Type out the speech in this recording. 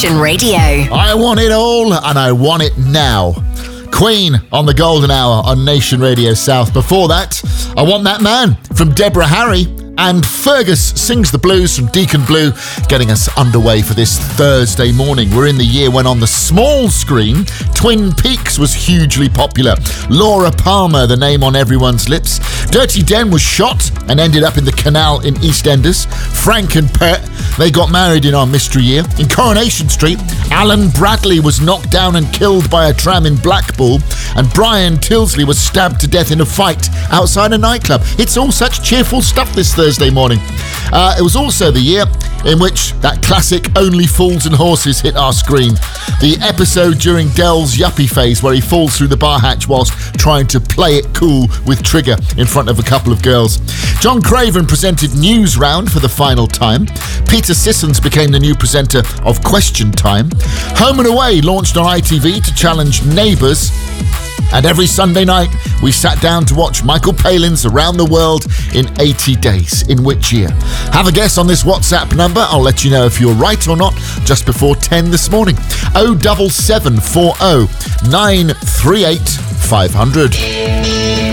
Nation Radio. I want it all, and I want it now. Queen on the Golden Hour on Nation Radio South. Before that, I Want That Man from Deborah Harry. And Fergus Sings the Blues from Deacon Blue, getting us underway for this Thursday morning. We're in the year when on the small screen, Twin Peaks was hugely popular. Laura Palmer, the name on everyone's lips. Dirty Den was shot and ended up in the canal in EastEnders. Frank and Pert, they got married in our mystery year. In Coronation Street, Alan Bradley was knocked down and killed by a tram in Blackpool. And Brian Tilsley was stabbed to death in a fight outside a nightclub. It's all such cheerful stuff this Thursday morning. It was also the year in which that classic Only Fools and Horses hit our screen. The episode during Del's yuppie phase where he falls through the bar hatch whilst trying to play it cool with Trigger in front of a couple of girls. John Craven presented News Round for the final time. Peter Sissons became the new presenter of Question Time. Home and Away launched on ITV to challenge Neighbours. And every Sunday night, we sat down to watch Michael Palin's Around the World in 80 Days. In which year? Have a guess on this WhatsApp number. I'll let you know if you're right or not just before 10 this morning. 07740 938 500.